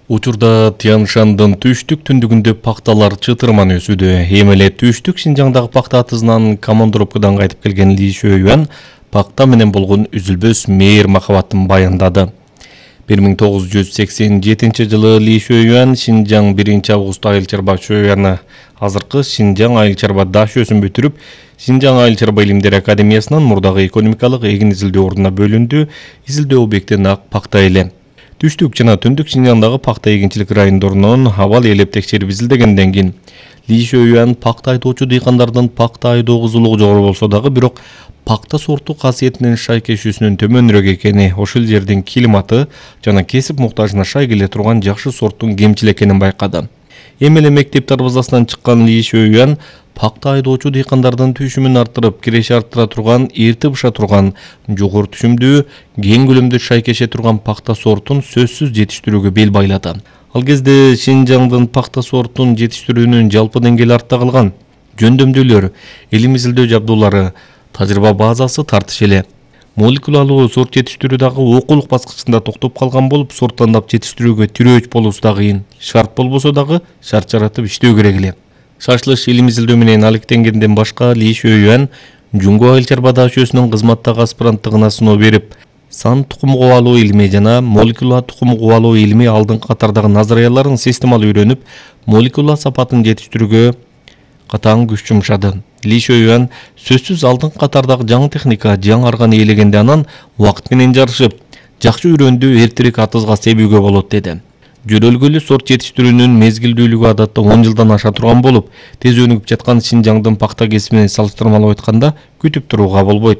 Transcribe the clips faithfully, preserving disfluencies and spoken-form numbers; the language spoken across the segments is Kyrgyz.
Учурда Тянь-Шандын түштүк түндүгүндө пакталар чытырман өсүүдө. Эми эле түштүк Шинжаңдагы пакта атызынан командировкадан кайтып келген Ли Шөйюан пакта менен болгон үзүлбөс мейир махабатын баяндады. бир миң тогуз жүз сексен жетинчи жылы Ли Шөйюан Шинжаң биринчи август айыл чарба Шөйюаны азыркы Шинжаң айыл чарба дашөсүн бүтүрүп, Шинжаң айыл чарба илимдер академиясынан мурдагы экономикалык эгин изилдөө ордуна бөлүндү. Изилдөө объекти нак пакта эле. Түштүк жана түндүк Шинжаңдагы пакта эгинчилик райондорунун абал ээлеп текшерип изилдегенден кийин Ли Шөйюан пакта айдоочу дыйкандардын пакта айдоо кызуулугу жогору болсо дагы бирок пакта сорту касиетинин шайкешүүсүнүн төмөнүрөөк экени, ошол жердин климаты жана кесип муктажына шай келе турган жакшы сорттун кемчил экенин байкады. Эми эле мектеп дарбазасынан чыккан Ли Шөйюан пакта айдоочу дыйкандардын түшүмүн арттырып, киреше арттыра турган, эрте быша турган, жогору түшүмдүү, кең көлөмдүү шайкеше турган пакта сортун сөзсүз жетиштирүүгө бел байлады. Ал кезде Шинжаңдын пакта сортун жетиштирүүнүн жалпы деңгээли артта калган. Жөндөмдүүлөр, илим изилдөө жабдуулары, тажрыйба базасы тартыш эле. Молекулалуу сорт жетиштирүү дагы окуулук баскычында токтоп калган болуп, сорт тандап жетиштирүүгө тирөөч болуусу да кыйын. Шарт болбосо дагы шарт жаратып иштөө керек эле. Шашылыш илим изилдөө менен алектенгенден башка Ли Шөйюан Жуңго айыл чарба дашөсүнүн кызматтагы аспиранттыгына сыноо берип, сан тукум кубалоо илми жана молекула тукум кубалоо илми алдыңкы катардагы назарияларын системалуу үйрөнүп, молекула сапатын жетиштирүүгө катаң күч жумшады. Ли Шөйюан сөзсүз алдыңкы катардагы жаңы техника, жаңы арганы ээлегенде анан убакыт менен жарышып, жакшы үйрөндү, эртерээк атызга себүүгө болот деди. Жөрөлгөлүү сорт жетиштирүүнүн мезгилдүүлүгү адатта он жылдан аша турган болуп, тез өнүгүп жаткан Шинжаңдын пакта кесиби менен салыштырмалап айтканда күтүп турууга болбойт.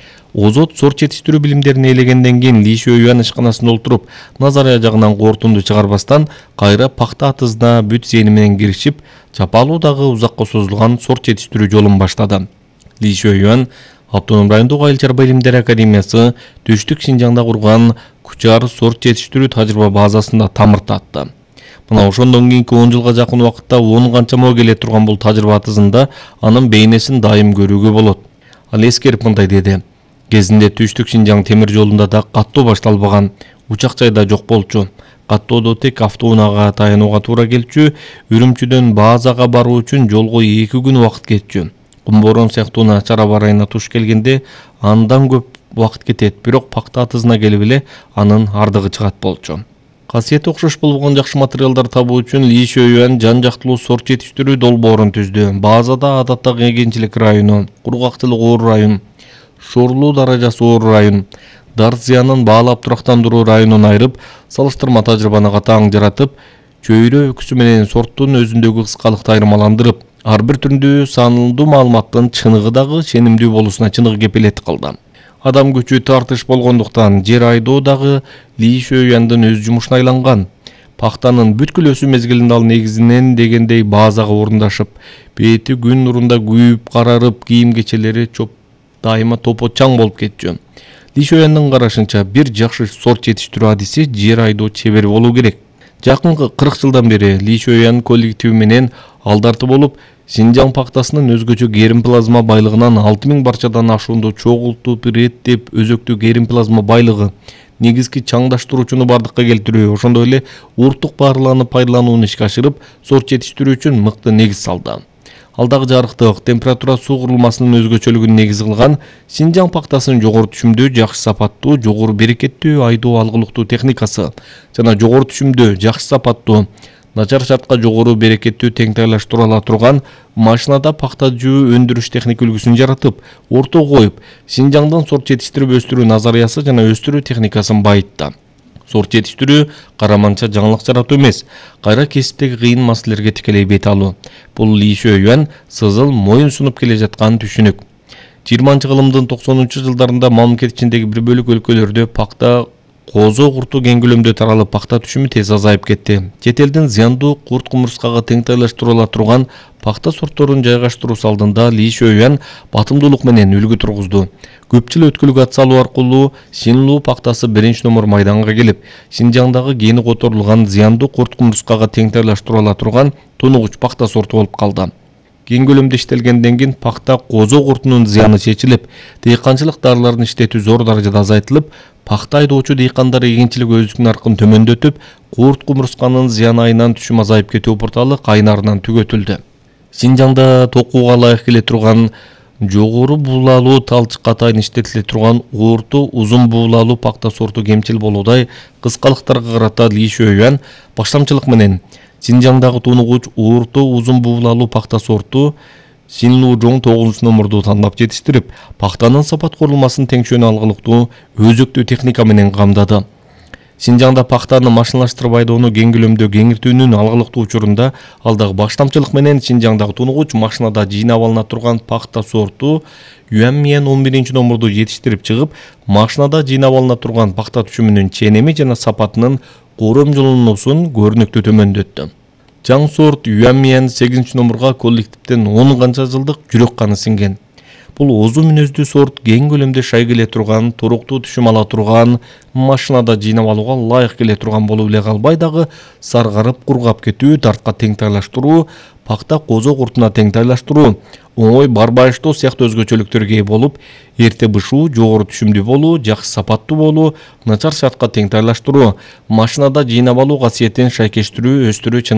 Озот сорт жетиштирүү билимдерин ээлегенден кийин Ли Шөйюан ишканасында отуруп, назария жагынан корутунду чыгарбастан, кайра пакта атызына бүт зээни менен киришип, чапалуу дагы узакка созулган сорт жетиштирүү жолун баштады. Ли Шөйюан Автоном райондогу айыл чарба илимдер академиясы түштүк Шинжаңда курган кучар сорт жетиштирүү тажрыйба базасында тамыр татты. Мына ошондон кийинки он жылга жакын убакытта он канчамоо келе турган бул тажрыйба атызында анын бейнесин дайым көрүүгө болот. Ал эскерип мындай деди: кезинде түштүк Шинжаң темир жолунда да каттоо башталбаган, учак жайда жок болчу. Каттоодо тек автоунаага таянууга туура келчү, Үрүмчүдөн базага баруу үчүн жолго эки күн убакыт кетчү. Кумборон сыяктуу начар аба ырайына туш келгенде андан көп убакыт кетет, бирок пакта атызына келип эле анын ардыгы чыгат болчу. Касиети окшош болгон жакшы материалдар табуу үчүн Ли Шөйюан жан жактылуу сорт жетиштирүү долбоорун түздү. Базада адаттагы эгинчилик району, кургакчылык оор район, шоорлуу даражасы оор район, дарт зыянын баалап турактандыруу районун айырып, салыштырма тажрыйбаны катаң жаратып, чөйрө өкүсү менен сорттун өзүндөгү кыскалыкты айырмаландырып, ар бир түрүндүү санылдуу маалыматтын чыныгы дагы ченимдүү болуусуна чыныгы кепилет кылды. Адам күчү тартыш болгондуктан жер айдоо дагы Ли Шөйюандын өз жумушуна айланган. Пактанын бүткүл өсүү мезгилинде ал негизинен дегендей базага орундашып, бети күн нурунда күйүп карарып, кийим кечелери чоп дайыма топо-чаң болуп кетчү. Ли Шөйюандын карашынча бир жакшы сорт жетиштирүү адиси жер айдоо чебери болуу керек. Жакынкы кырк жылдан бери Ли Шөйюан коллективи менен алдарты болуп, Шинжаң пактасынын өзгөчө герим плазма байлыгынан алты миң барчадан ашуунду чогултуп, иреттеп, өзөктүү герим плазма байлыгы, негизги чаңдаштыруучуну бардыкка келтирүү, ошондой эле урттук баарыланы пайдаланууну ишке ашырып, сорт жетиштирүү үчүн мыкты негиз салды. Ал дагы жарыктык, температура суу курулмасынын өзгөчөлүгүн негиз кылган Шинжаң пактасынын жогору түшүмдүү, жакшы сапаттуу, жогору берекеттүү айдоо алгылыктуу техникасы жана жогору түшүмдүү, жакшы сапаттуу, начар шартка жогору берекеттүү теңтайлаштыра ала турган машинада пакта жөө өндүрүш техник үлгүсүн жаратып, ортого коюп, Шинжаңдын сорт жетиштирип өстүрүү назариясы жана өстүрүү техникасын байытты. Сорт жетиштирүү караманча жаңылык жаратуу эмес, кайра кесиптеги кыйын маселелерге тикелей бет алуу. Бул Ли Шөйюан сызыл моюн сунуп келе жаткан түшүнүк. жыйырманчы кылымдын токсонунчу жылдарында мамлекет ичиндеги бир бөлүк өлкөлөрдө пакта козо курту кең көлөмдө таралып, пакта түшүмү тез азайып кетти. Чет элдин зыяндуу курт кумурскага теңтайлаштыра ала турган пакта сортторун жайгаштыруусу алдында Ли Шөйюан батымдуулук менен үлгү тургузду. Көп жыл өткүлүгө ат салуу аркылуу Шинлуу пактасы биринчи номер майданга келип, Шинжаңдагы гени которулган зыяндуу курт кумурскага теңтайлаштыра ала турган тунугуч пакта сорту болуп калды. Кең көлөмдө иштелгенден кийин пакта козо куртунун зыяны чечилип, дыйканчылык дарыларын иштетүү зор даражада азайтылып, пакта айдоочу дыйкандар эгинчилик өзүлүк наркын төмөндөтүп, курт кумурсканын зыян айынан түшүм азайып кетүү порталы кайнарынан түгөтүлдү. Синжаңда токууга ылайык келе турган жогору буулалуу талчыкка атайын иштетиле турган орто узун буулалуу пакта сорту кемчил болуудай кыскалыктарга карата Ли Шөйюан баштамчылык менен Синжаңдагы тунугуч орто узун буулалуу пакта сорту Синлужоң тогузунчу номурду тандап жетиштирип, пактанын сапат курулмасын теңшөөнү алгылыктуу өзөктүү техника менен камдады. Синжаңда пактаны машиналаштырып айдоону кең көлөмдө кеңиртүүнүн алгылыктуу учурунда ал дагы баштамчылык менен Синжаңдагы тунугуч машинада жыйнап алына турган пакта сорту Юанмиен он биринчи номурду жетиштирип чыгып, машинада жыйнап алына турган пакта түшүмүнүн ченеми жана сапатынын коромжолонуусун көрүнүктүү төмөндөттү. Жаң сорт Юанмиен сегизинчи номурга коллективден он канча жылдык жүрөк каны синген. Бул озу мүнөздүү сорт кең көлөмдө шай келе турган, туруктуу түшүм ала турган, машинада жыйнап алууга ылайык келе турган болуп эле калбай дагы саргарып кургап кетүү, тартка тең тайлаштыруу, пакта козо куртуна тең тайлаштыруу, оңой барбайыштоо сыяктуу өзгөчөлүктөргө ээ болуп, эрте бышуу, жогору түшүмдүү болуу, жакшы сапаттуу болуу, начар шартка тең тайлаштыруу, машинада жыйнап алуу касиетин шайкештирүү, өстүрүү